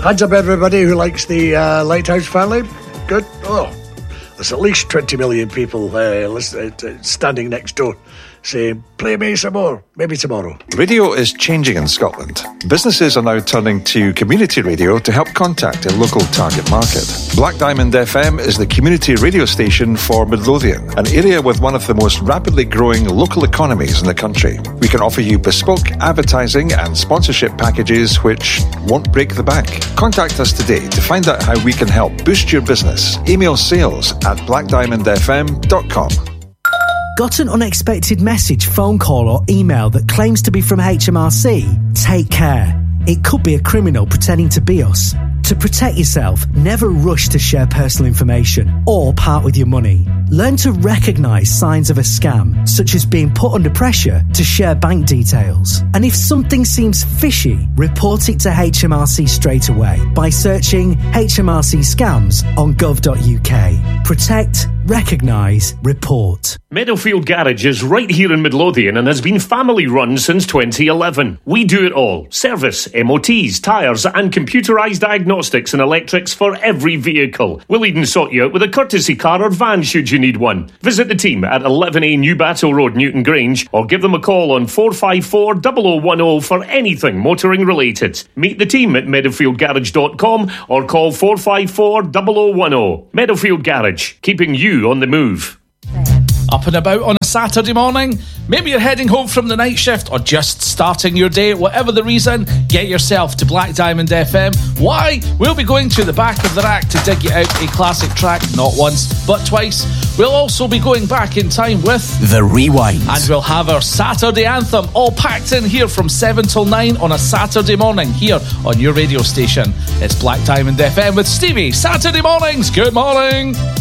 Hands up, everybody who likes the Lighthouse family. Good. Oh, there's at least 20 million people standing next door saying, play me some more, maybe tomorrow. Radio is changing in Scotland. Businesses are now turning to community radio to help contact a local target market. Black Diamond FM is the community radio station for Midlothian, an area with one of the most rapidly growing local economies in the country. We can offer you bespoke advertising and sponsorship packages which won't break the bank. Contact us today to find out how we can help boost your business. Email sales@blackdiamondfm.com. Got an unexpected message, phone call or email that claims to be from HMRC? Take care. It could be a criminal pretending to be us. To protect yourself, never rush to share personal information or part with your money. Learn to recognise signs of a scam, such as being put under pressure to share bank details. And if something seems fishy, report it to HMRC straight away by searching HMRC scams on gov.uk. Protect, recognise, report. Meadowfield Garage is right here in Midlothian and has been family run since 2011. We do it all. Service, MOTs, tyres and computerised diagnostics and electrics for every vehicle. We'll even sort you out with a courtesy car or van should you need one. Visit the team at 11A New Battle Road, Newton Grange, or give them a call on 454 0010 for anything motoring related. Meet the team at meadowfieldgarage.com or call 454 0010. Meadowfield Garage, keeping you on the move. Up and about on a Saturday morning? Maybe you're heading home from the night shift or just starting your day. Whatever the reason, get yourself to Black Diamond FM. Why? We'll be going to the back of the rack to dig you out a classic track, not once, but twice. We'll also be going back in time with The Rewind. And we'll have our Saturday anthem all packed in here from 7 till 9 on a Saturday morning here on your radio station. It's Black Diamond FM with Stevie. Saturday mornings. Good morning.